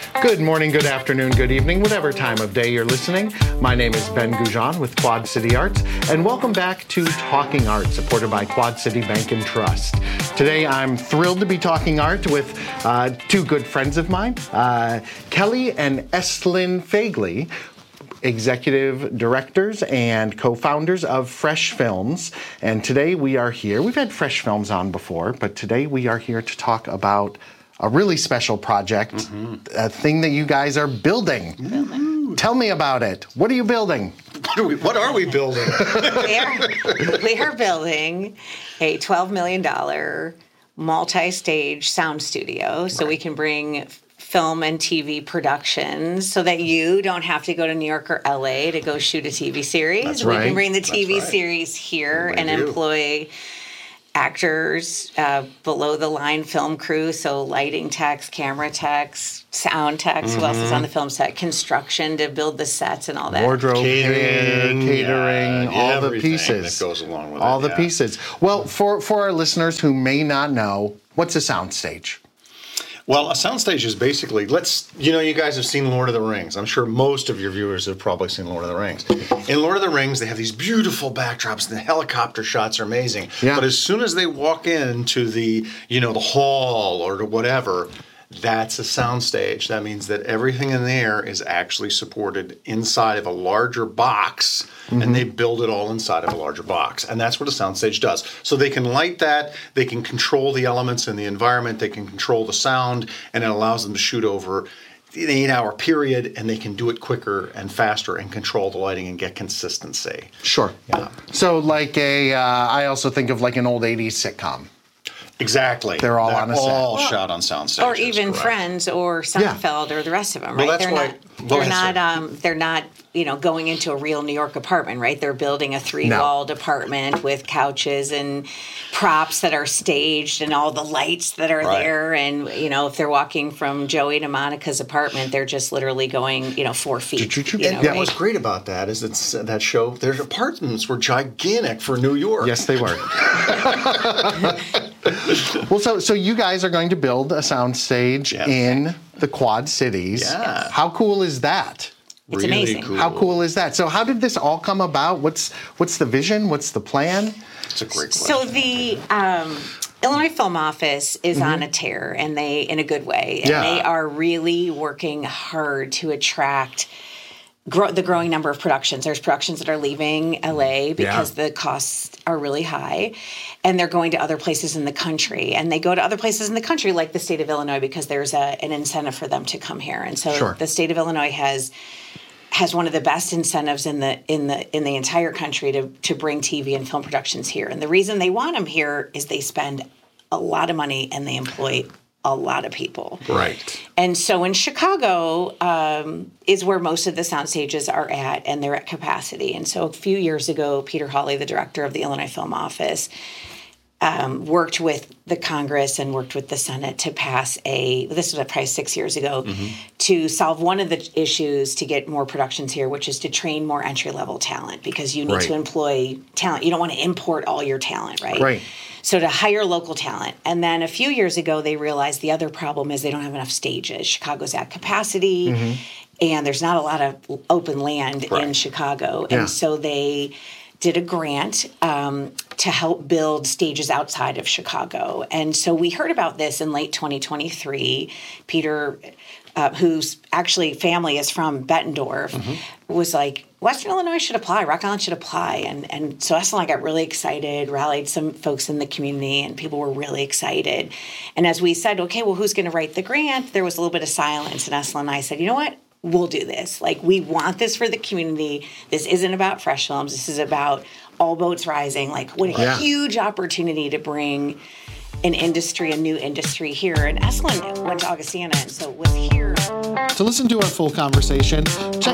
Good morning, good afternoon, good evening, whatever time of day you're listening. My name is Ben Goujon with Quad City Arts, and welcome back to Talking Art, supported by Quad City Bank and Trust. Today, I'm thrilled to be talking art with two good friends of mine, Kelly and Eslyn Fagley, executive directors and co-founders of Fresh Films. And today we are here. We've had Fresh Films on before, but today we are here to talk about a really special project, a thing that you guys are building. Tell me about it. What are you building? What are we building? We are building a $12 million multi-stage sound studio so we can bring film and TV productions so that you don't have to go to New York or LA to go shoot a TV series. That's we right. can bring the TV series here and employ actors, below the line film crew, so lighting techs, camera techs, sound techs, who else is on the film set, construction to build the sets and all that. Wardrobe, catering, all the pieces. That goes along with all the pieces. Well, for our listeners who may not know, what's a soundstage? Well, a soundstage is basically, you guys have seen Lord of the Rings. I'm sure most of your viewers have probably seen Lord of the Rings. In Lord of the Rings, they have these beautiful backdrops, and the helicopter shots are amazing. Yeah. But as soon as they walk into the hall or whatever, that's a soundstage. That means that everything in there is actually supported inside of a larger box, and they build it all inside of a larger box. And that's what a soundstage does. So they can light that, they can control the elements in the environment, they can control the sound, and it allows them to shoot over an 8-hour period, and they can do it quicker and faster and control the lighting and get consistency. Sure. Yeah. So like I also think of like an old 80s sitcom. Exactly. They're all on a set. All shot on sound stages. Or even Friends or Seinfeld or the rest of them, right? Well, that's they're not going into a real New York apartment, right? They're building a 3-walled apartment with couches and props that are staged and all the lights that are there. And, if they're walking from Joey to Monica's apartment, they're just literally going, 4 feet. And what's great about that is that show, their apartments were gigantic for New York. Yes, they were. Well, so you guys are going to build a soundstage in the Quad Cities. Yeah. How cool is that? It's really amazing. Cool. How cool is that? So how did this all come about? What's the vision? What's the plan? It's a great question. So the Illinois Film Office is on a tear, and they, in a good way, and they are really working hard to attract the growing number of productions. There's productions that are leaving LA because the costs are really high, and they're going to other places in the country. And they go to other places in the country, like the state of Illinois, because there's an incentive for them to come here. And so the state of Illinois has one of the best incentives in the entire country to bring TV and film productions here. And the reason they want them here is they spend a lot of money and they employ a lot of people. Right. And so in Chicago is where most of the sound stages are at, and they're at capacity. And so a few years ago, Peter Hawley, the director of the Illinois Film Office, worked with the Congress and worked with the Senate to pass this was probably 6 years ago, to solve one of the issues to get more productions here, which is to train more entry-level talent, because you need to employ talent. You don't want to import all your talent, right? Right. So to hire local talent. And then a few years ago, they realized the other problem is they don't have enough stages. Chicago's at capacity, and there's not a lot of open land in Chicago. And so they did a grant to help build stages outside of Chicago. And so we heard about this in late 2023. Peter, whose actually family is from Bettendorf, was like, Western Illinois should apply, Rock Island should apply. And so Eslyn and I got really excited, rallied some folks in the community, and people were really excited. And as we said, okay, well, who's going to write the grant? There was a little bit of silence, and Eslyn and I said, you know what? We'll do this. Like, we want this for the community. This isn't about Fresh Films. This is about all boats rising. Like, what a huge opportunity to bring a new industry here. And Eslyn went to Augustana, and so was here. To listen to our full conversation, check